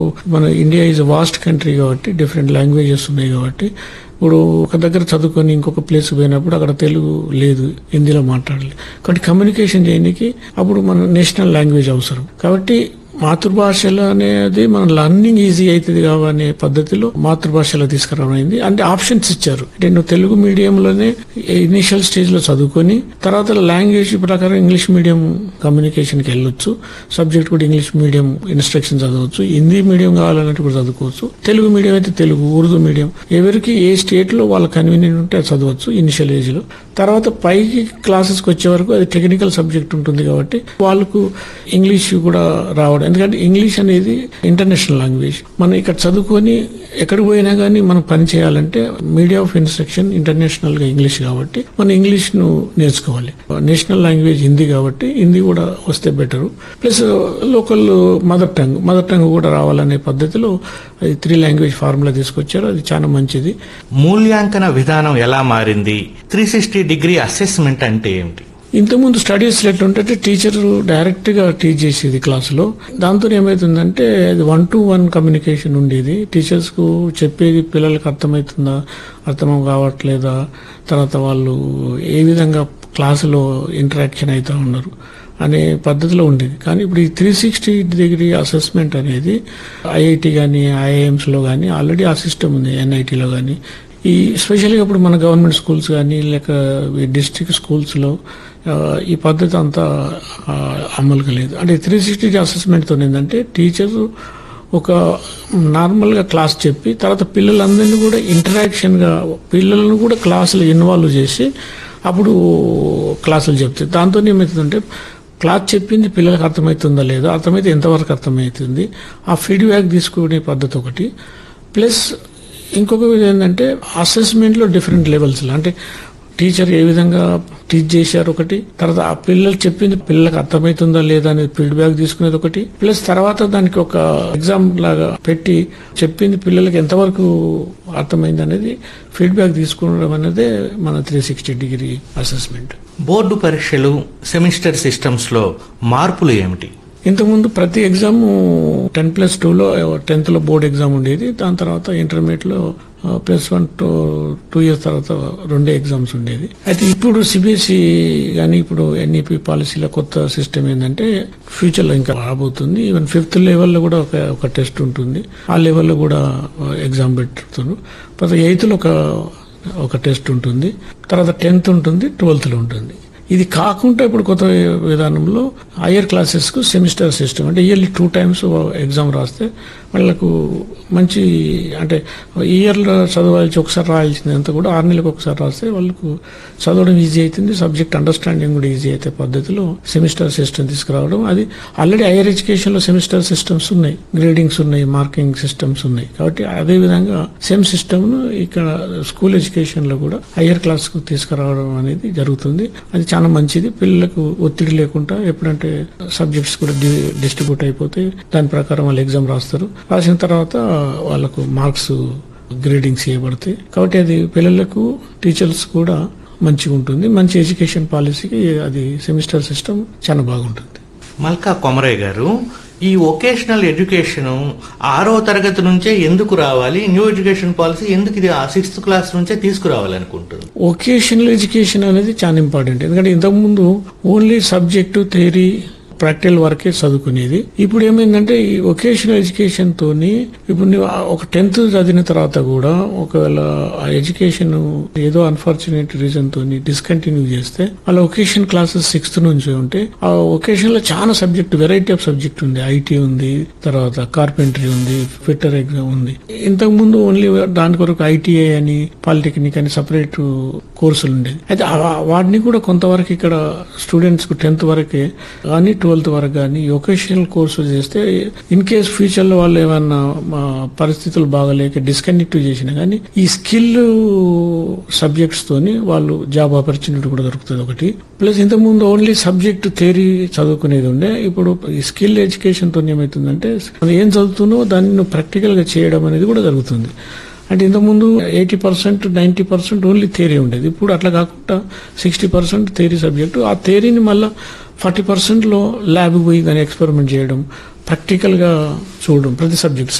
మన India is vast country కాబట్టి different languages ఉన్నాయి కాబట్టి ఇప్పుడు ఒక దగ్గర చదువుకొని ఇంకొక ప్లేస్ పోయినప్పుడు అక్కడ తెలుగు లేదు, హిందీలో మాట్లాడాలి. కాబట్టి కమ్యూనికేషన్ చేయడానికి అప్పుడు మన నేషనల్ లాంగ్వేజ్ అవసరం. కాబట్టి మాతృభాషలో అనేది మన లర్నింగ్ ఈజీ అవుతుంది కావనే పద్ధతిలో మాతృభాషలో తీసుకురావడం అయింది. అంటే ఆప్షన్స్ ఇచ్చారు. అంటే నువ్వు తెలుగు మీడియంలోనే ఇనిషియల్ స్టేజ్ లో చదువుకొని తర్వాత లాంగ్వేజ్ ప్రకారం ఇంగ్లీష్ మీడియం కమ్యూనికేషన్కి వెళ్ళొచ్చు. సబ్జెక్ట్ కూడా ఇంగ్లీష్ మీడియం ఇన్స్ట్రక్షన్ చదవచ్చు. హిందీ మీడియం కావాలంటే కూడా చదువుకోవచ్చు. తెలుగు మీడియం అయితే తెలుగు, ఉర్దూ మీడియం ఎవరికి ఏ స్టేట్ లో వాళ్ళ కన్వీనియంట్ ఉంటే అది చదవచ్చు ఇనిషియల్ ఏజ్ లో. తర్వాత పైకి క్లాసెస్కి వచ్చే వరకు అది టెక్నికల్ సబ్జెక్ట్ ఉంటుంది కాబట్టి వాళ్ళకు ఇంగ్లీష్ కూడా రావడం. ఎందుకంటే ఇంగ్లీష్ అనేది ఇంటర్నేషనల్ లాంగ్వేజ్. మనం ఇక్కడ చదువుకొని ఎక్కడికి పోయినా కానీ మనం పని చేయాలంటే మీడియా ఆఫ్ ఇన్స్ట్రక్షన్ ఇంటర్నేషనల్ గా ఇంగ్లీష్ కాబట్టి మనం ఇంగ్లీష్ ను నేర్చుకోవాలి. నేషనల్ లాంగ్వేజ్ హిందీ కాబట్టి హిందీ కూడా వస్తే better. Plus local mother tongue కూడా రావాలనే పద్ధతిలో 3 లాంగ్వేజ్ ఫార్ములా తీసుకొచ్చారు. అది చాలా మంచిది. మూల్యాంకన విధానం ఎలా మారింది? 360 డిగ్రీ అసెస్మెంట్ అంటే ఏమిటి? ఇంతకుముందు స్టడీస్ ఎట్లుంటే టీచర్ డైరెక్ట్ గా టీచ్ చేసేది క్లాసులో. దాంతో ఏమైతుందంటే అది 1-to-1 కమ్యూనికేషన్ ఉండేది. టీచర్స్ కు చెప్పేది పిల్లలకు అర్థమవుతుందా, అర్థం కావట్లేదా, తర్వాత వాళ్ళు ఏ విధంగా క్లాసులో ఇంటరాక్షన్ అవుతా ఉన్నారు అనే పద్ధతిలో ఉండేది. కానీ ఇప్పుడు ఈ 360 డిగ్రీ అసెస్మెంట్ అనేది ఐఐటి కానీ ఐఐఎంస్ లో కానీ ఆల్రెడీ ఆ సిస్టమ్ ఉంది. ఎన్ఐటీలో కానీ ఈ స్పెషల్గా ఇప్పుడు మన గవర్నమెంట్ స్కూల్స్ కానీ లేక డిస్ట్రిక్ట్ స్కూల్స్ లో ఈ పద్ధతి అంతా అమలుగా లేదు. అంటే 360 అసెస్మెంట్తో ఏంటంటే టీచర్ ఒక నార్మల్ గా క్లాస్ చెప్పి తర్వాత పిల్లలందరినీ కూడా ఇంటరాక్షన్ గా పిల్లలను కూడా క్లాసులు ఇన్వాల్వ్ చేసి అప్పుడు క్లాసులు చెప్తాయి. దాంతో ఏమవుతుందంటే క్లాస్ చెప్పింది పిల్లలకు అర్థమవుతుందా లేదా, అర్థమైతే ఎంతవరకు అర్థమవుతుంది, ఆ ఫీడ్బ్యాక్ తీసుకునే పద్ధతి ఒకటి. ప్లస్ ఇంకొక విధం ఏంటంటే అసెస్మెంట్ లో డిఫరెంట్ లెవెల్స్ అంటే టీచర్ ఏ విధంగా టీచ్ చేశారు ఒకటి, తర్వాత ఆ పిల్లలు చెప్పింది పిల్లలకు అర్థమవుతుందా లేదా అనేది ఫీడ్బ్యాక్ తీసుకునేది ఒకటి. ప్లస్ తర్వాత దానికి ఒక ఎగ్జామ్ లాగా పెట్టి చెప్పింది పిల్లలకి ఎంతవరకు అర్థమైంది అనేది ఫీడ్బ్యాక్ తీసుకోవడం అనేది మన 360 డిగ్రీ అసెస్మెంట్. బోర్డు పరీక్షలు సెమిస్టర్ సిస్టమ్స్ లో మార్పులు ఏమిటి? ఇంతకుముందు ప్రతి ఎగ్జామ్ 10+2లో 10th లో బోర్డ్ ఎగ్జామ్ ఉండేది. దాని తర్వాత ఇంటర్మీడియట్ లో +1 to 2 years తర్వాత 2 ఎగ్జామ్స్ ఉండేది. అయితే ఇప్పుడు సిబిఎస్ఈ కానీ ఇప్పుడు ఎన్ఈపి పాలసీలో కొత్త సిస్టమ్ ఏంటంటే ఫ్యూచర్ లో ఇంకా రాబోతుంది. ఈవెన్ 5th లెవెల్లో కూడా ఒక టెస్ట్ ఉంటుంది. ఆ లెవెల్లో కూడా ఎగ్జామ్ పెడుతున్నారు. తర్వాత 8th లో ఒక టెస్ట్ ఉంటుంది. తర్వాత 10th ఉంటుంది, 12th లో ఉంటుంది. ఇది కాకుండా ఇప్పుడు కొత్త విధానంలో హయ్యర్ క్లాసెస్ కు సెమిస్టర్ సిస్టమ్ అంటే ఇయర్లీ 2 times ఎగ్జామ్ రాస్తే వాళ్ళకు మంచి అంటే ఇయర్ లో చదవాల్సి ఒకసారి రాయాల్సింది అంతా కూడా 6 నెలలకు ఒకసారి రాస్తే వాళ్ళకు చదవడం ఈజీ అవుతుంది. సబ్జెక్ట్ అండర్స్టాండింగ్ కూడా ఈజీ అయితే పద్ధతిలో సెమిస్టర్ సిస్టమ్ తీసుకురావడం. అది ఆల్రెడీ హైయర్ ఎడ్యుకేషన్ లో సెమిస్టర్ సిస్టమ్స్ ఉన్నాయి, గ్రేడింగ్స్ ఉన్నాయి, మార్కింగ్ సిస్టమ్స్ ఉన్నాయి. కాబట్టి అదే విధంగా సేమ్ సిస్టమ్ ను ఇక్కడ స్కూల్ ఎడ్యుకేషన్ లో కూడా హయ్యర్ క్లాస్ కు తీసుకురావడం అనేది జరుగుతుంది. అది చాలా మంచిది. పిల్లలకు ఒత్తిడి లేకుండా ఎప్పుడంటే సబ్జెక్ట్స్ కూడా డిస్ట్రిబ్యూట్ అయిపోతాయి. దాని ప్రకారం వాళ్ళు ఎగ్జామ్ రాస్తారు. రాసిన తర్వాత వాళ్ళకు మార్క్స్ గ్రేడింగ్స్ చేయబడతాయి. కాబట్టి అది పిల్లలకు టీచర్స్ కూడా మంచిగా ఉంటుంది. మంచి ఎడ్యుకేషన్ పాలసీకి అది సెమిస్టర్ సిస్టమ్ చాలా బాగుంటుంది. మల్కా కొమరయ్య గారు, ఈ వొకేషనల్ ఎడ్యుకేషన్ 6వ తరగతి నుంచే ఎందుకు రావాలి? న్యూ ఎడ్యుకేషన్ పాలసీ ఎందుకు ఇది 6th క్లాస్ నుంచే తీసుకురావాలనుకుంటుంది? వొకేషనల్ ఎడ్యుకేషన్ అనేది చాలా ఇంపార్టెంట్. ఎందుకంటే ఇంతకుముందు ఓన్లీ సబ్జెక్టు థియరీ ప్రాక్టికల్ వరకే చదువుకునేది. ఇప్పుడు ఏమైందంటే ఈ వొకేషనల్ ఎడ్యుకేషన్ తోని ఇప్పుడు నువ్వు ఒక 10th చదివిన తర్వాత కూడా ఒకవేళ ఆ ఎడ్యుకేషన్ ఏదో అన్ఫార్చునేట్ రీజన్ తోని డిస్కంటిన్యూ చేస్తే వాళ్ళ వొకేషన్ క్లాసెస్ 6th నుంచి ఉంటే ఆ వొకేషన్ లో చాలా సబ్జెక్ట్ వెరైటీ ఆఫ్ సబ్జెక్ట్ ఉంది. ఐటీ ఉంది, తర్వాత కార్పెంటరీ ఉంది, ఫిట్టర్ ఎగ్జామ్ ఉంది. ఇంతకు ముందు ఓన్లీ దాని కొరకు ఐటీఐ అని పాలిటెక్నిక్ అని సపరేట్ కోర్సులు ఉండేది. అయితే వాటిని కూడా కొంతవరకు ఇక్కడ స్టూడెంట్స్ కు 10th వరకే కానీ 12th వరకు కానీ వొకేషనల్ కోర్సు చేస్తే ఇన్ కేస్ ఫ్యూచర్ లో వాళ్ళు ఏమన్నా పరిస్థితులు బాగలేక డిస్కనెక్ట్ చేసినా కానీ ఈ స్కిల్ సబ్జెక్ట్స్ తోని వాళ్ళు జాబ్ ఆపర్చునిటీ కూడా దొరుకుతుంది ఒకటి. ప్లస్ ఇంతకుముందు ఓన్లీ సబ్జెక్ట్ థియరీ చదువుకునేది ఉండే. ఇప్పుడు ఈ స్కిల్ ఎడ్యుకేషన్ తో ఏమవుతుందంటే ఏం చదువుతున్నో దాన్ని ప్రాక్టికల్ గా చేయడం అనేది కూడా జరుగుతుంది. అంటే ఇంతకుముందు 80% 90% ఓన్లీ థియరీ ఉండేది. ఇప్పుడు అట్లా కాకుండా 60% థియరీ సబ్జెక్టు. ఆ థియరీని మళ్ళీ 40% ల్యాబ్ పోయి దాన్ని ఎక్స్పెరిమెంట్ చేయడం, ప్రాక్టికల్ గా చూడడం ప్రతి సబ్జెక్ట్